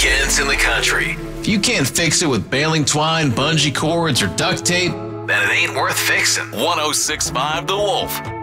weekends in the country. If you can't fix it with baling twine, bungee cords, or duct tape, then it ain't worth fixing. 106.5 The Wolf.